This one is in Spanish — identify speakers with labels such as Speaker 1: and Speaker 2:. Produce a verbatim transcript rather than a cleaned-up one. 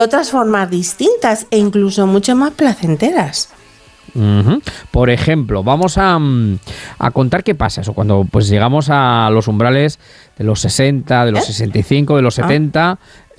Speaker 1: otras formas distintas e incluso mucho más placenteras.
Speaker 2: Uh-huh. Por ejemplo, vamos a, a contar qué pasa eso cuando pues llegamos a los umbrales de los sesenta, de los ¿Eh? sesenta y cinco, de los setenta.